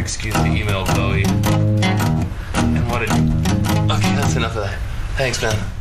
excuse to email Bowie. And what a... Okay, that's enough of that. Thanks, man.